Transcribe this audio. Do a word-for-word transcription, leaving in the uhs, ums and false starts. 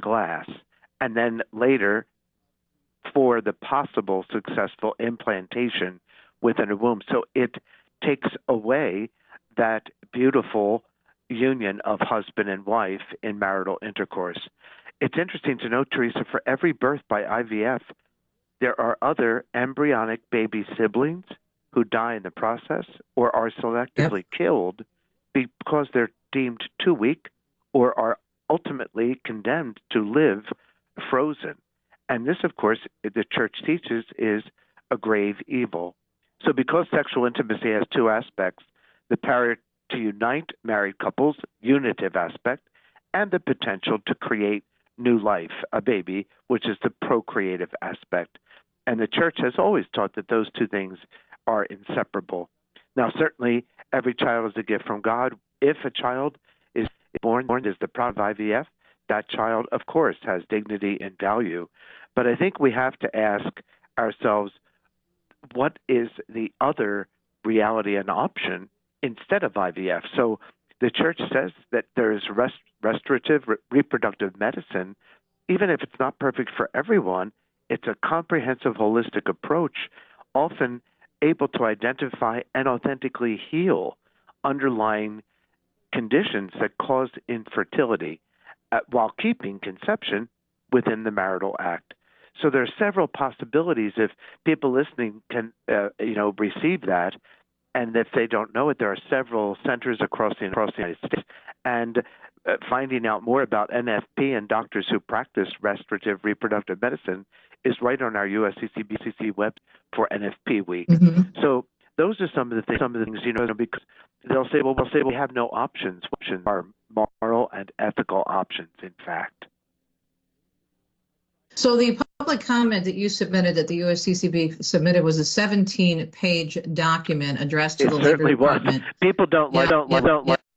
glass, and then later for the possible successful implantation within a womb. So it takes away that beautiful union of husband and wife in marital intercourse. It's interesting to note, Teresa, for every birth by I V F, there are other embryonic baby siblings who die in the process or are selectively yep. killed because they're deemed too weak or are ultimately condemned to live frozen. And this, of course, the church teaches is a grave evil. So because sexual intimacy has two aspects, the power to unite married couples, unitive aspect, and the potential to create new life, a baby, which is the procreative aspect. And the church has always taught that those two things are inseparable. Now, certainly, every child is a gift from God. If a child is born, born as the product of I V F, that child, of course, has dignity and value. But I think we have to ask ourselves, what is the other reality and option instead of I V F? So the church says that there is rest, restorative re- reproductive medicine. Even if it's not perfect for everyone, it's a comprehensive, holistic approach, often able to identify and authentically heal underlying conditions that cause infertility uh, while keeping conception within the marital act. So there are several possibilities if people listening can, uh, you know, receive that. And if they don't know it, there are several centers across the, across the United States. And uh, finding out more about N F P and doctors who practice restorative reproductive medicine is right on our U S C C B C C web for N F P week. Mm-hmm. So those are some of the things, some of the things, you know, because they'll say, well, we'll say we have no options. Options are moral and ethical options, in fact. So the public comment that you submitted, that the U S C C B submitted, was a seventeen-page document addressed to it the Labor Department. Was. People don't yeah, like, don't, yeah, don't yeah. like